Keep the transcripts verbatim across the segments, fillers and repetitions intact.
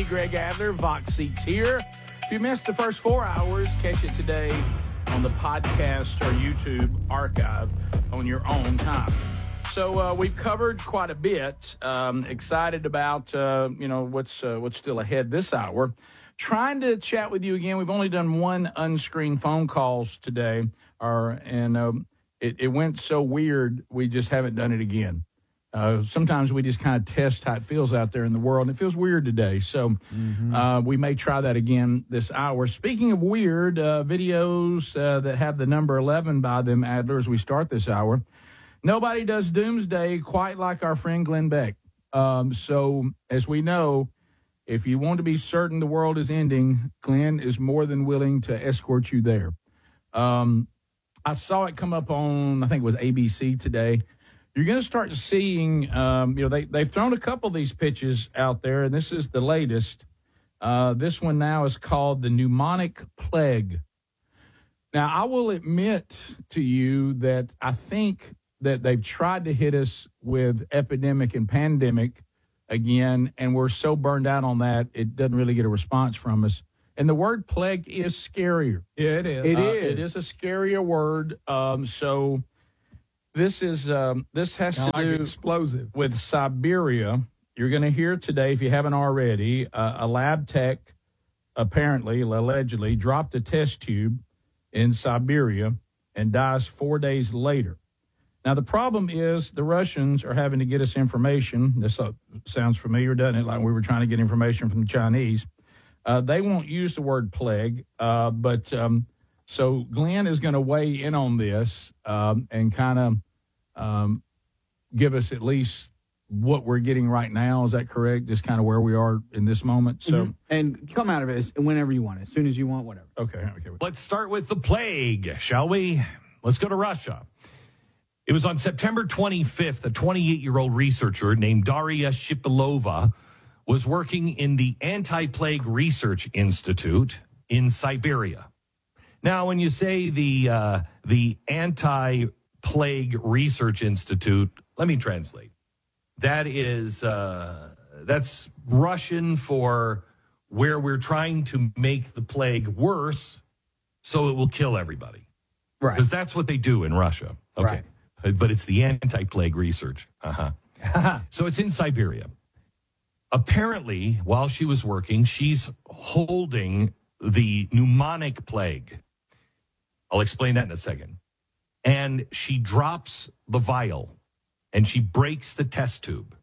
me, Greg Adler, Vox Seats here. If you missed the first four hours, catch it today on the podcast or YouTube archive on your own time. So uh, we've covered quite a bit. Um, excited about uh, you know what's uh, what's still ahead this hour. Trying to chat with you again. We've only done one unscreened phone calls today, or and uh, it, it went so weird we just haven't done it again. Uh, sometimes we just kind of test how it feels out there in the world, and it feels weird today. So mm-hmm. uh, we may try that again this hour. Speaking of weird, uh, videos uh, that have the number eleven by them, Adler, as we start this hour, nobody does doomsday quite like our friend Glenn Beck. Um, so as we know, if you want to be certain the world is ending, Glenn is more than willing to escort you there. Um, I saw it come up on, I think it was A B C today. You're going to start seeing, um, you know, they, they've thrown a couple of these pitches out there, and this is the latest. Uh, this one now is called the pneumonic plague. Now, I will admit to you that I think that they've tried to hit us with epidemic and pandemic again, and we're so burned out on that, it doesn't really get a response from us. And the word plague is scarier. Yeah, it is. It uh, is. It is a scarier word, um, so... This is um, this has to like do explosive with Siberia. You're going to hear today, if you haven't already, uh, a lab tech apparently, allegedly, dropped a test tube in Siberia and dies four days later. Now, the problem is the Russians are having to get us information. This uh, sounds familiar, doesn't it? Like we were trying to get information from the Chinese. Uh, they won't use the word plague, uh, but... Um, So Glenn is going to weigh in on this um, and kind of um, give us at least what we're getting right now. Is that correct? Just kind of where we are in this moment. So mm-hmm. And come out of it whenever you want, as soon as you want, whatever. Okay. okay. Let's start with the plague, shall we? Let's go to Russia. It was on September twenty-fifth, a twenty-eight-year-old researcher named Daria Shipilova was working in the Anti-Plague Research Institute in Siberia. Now, when you say the uh, the Anti-Plague Research Institute, let me translate. That is uh, that's Russian for where we're trying to make the plague worse, so it will kill everybody. Right? Because that's what they do in Russia. Okay, right. But it's the Anti-Plague Research. Uh huh. So it's in Siberia. Apparently, while she was working, she's holding the pneumonic plague. I'll explain that in a second. And she drops the vial and she breaks the test tube.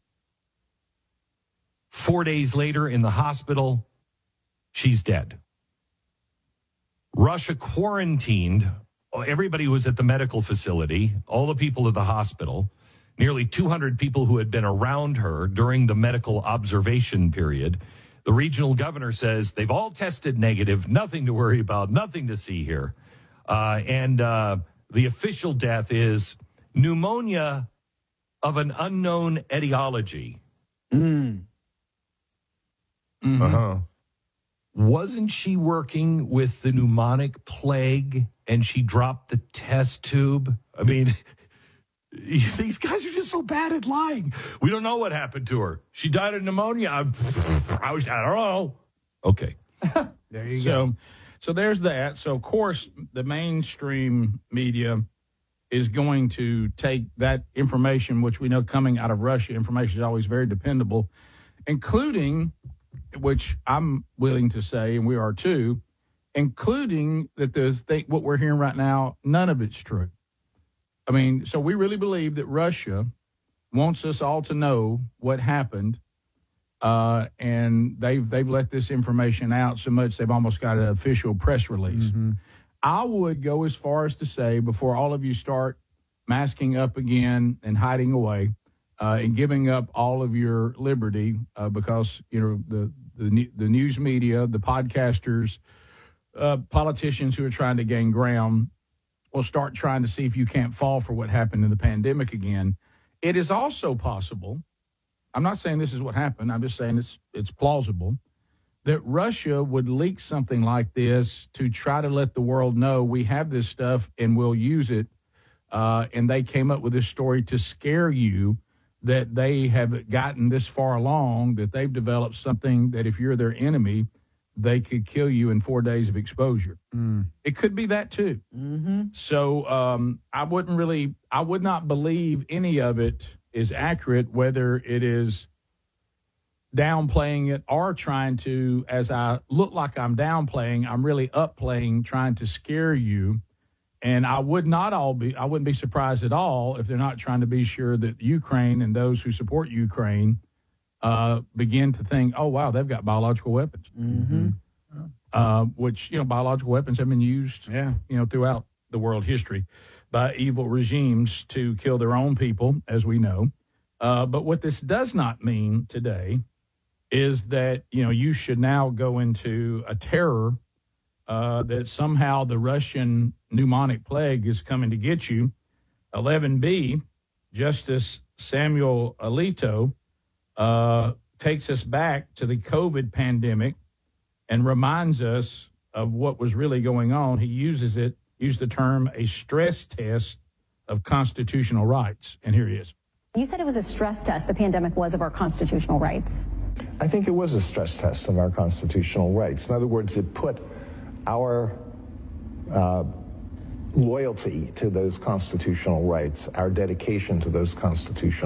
Four days later in the hospital, she's dead. Russia quarantined everybody who was at the medical facility, all the people at the hospital, nearly two hundred people who had been around her during the medical observation period. The regional governor says they've all tested negative, nothing to worry about, nothing to see here. Uh, and uh, the official death is pneumonia of an unknown etiology. Mm. Mm-hmm. Uh-huh. Wasn't she working with the pneumonic plague and she dropped the test tube? I mean, these guys are just so bad at lying. We don't know what happened to her. She died of pneumonia. I, I, was, I don't know. Okay. There you so, go. So there's that. So, of course, the mainstream media is going to take that information, which we know coming out of Russia, information is always very dependable, including, which I'm willing to say, and we are too, including that the thing, what we're hearing right now, none of it's true. I mean, so we really believe that Russia wants us all to know what happened. Uh, and they've they've let this information out so much they've almost got an official press release. Mm-hmm. I would go as far as to say, before all of you start masking up again and hiding away uh, and giving up all of your liberty, uh, because you know the the the news media, the podcasters, uh, politicians who are trying to gain ground will start trying to see if you can't fall for what happened in the pandemic again. It is also possible. I'm not saying this is what happened. I'm just saying it's it's plausible that Russia would leak something like this to try to let the world know we have this stuff and we'll use it. Uh, and they came up with this story to scare you that they have gotten this far along that they've developed something that if you're their enemy, they could kill you in four days of exposure. Mm. It could be that too. Mm-hmm. So um, I wouldn't really, I would not believe any of it is accurate, whether it is downplaying it or trying to, as I look like I'm downplaying, I'm really upplaying, trying to scare you. And I would not all be, I wouldn't be surprised at all if they're not trying to be sure that Ukraine and those who support Ukraine uh, begin to think, oh, wow, they've got biological weapons. Mm-hmm. Uh, which, you know, biological weapons have been used, Yeah. you know, throughout the world history by evil regimes to kill their own people, as we know. Uh, but what this does not mean today is that, you know, you should now go into a terror uh, that somehow the Russian pneumonic plague is coming to get you. eleven B, Justice Samuel Alito uh, takes us back to the COVID pandemic and reminds us of what was really going on. He uses it, used the term a stress test of constitutional rights. And here he is. You said it was a stress test, the pandemic was, of our constitutional rights. I think it was a stress test of our constitutional rights. In other words, it put our uh, loyalty to those constitutional rights, our dedication to those constitutional